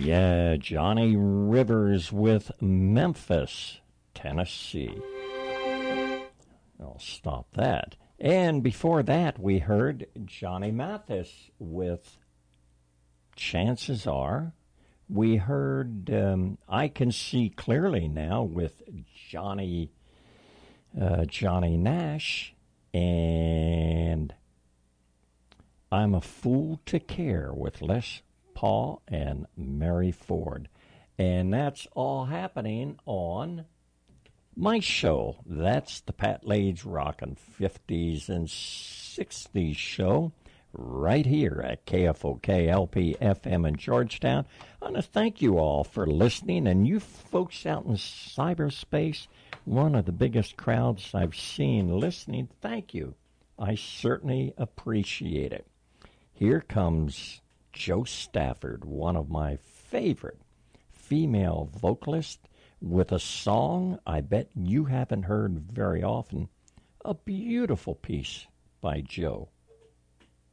Yeah, Johnny Rivers with Memphis, Tennessee. I'll stop that. And before that, we heard Johnny Mathis with Chances Are. We heard I Can See Clearly Now with Johnny Nash. And I'm a Fool to Care with Les Paul and Mary Ford. And that's all happening on my show. That's the Pat Lage Rockin' 50s and 60s show right here at KFOK LP FM in Georgetown. I want to thank you all for listening, and you folks out in cyberspace, one of the biggest crowds I've seen listening. Thank you. I certainly appreciate it. Here comes Jo Stafford, one of my favorite female vocalists, with a song I bet you haven't heard very often, a beautiful piece by Jo.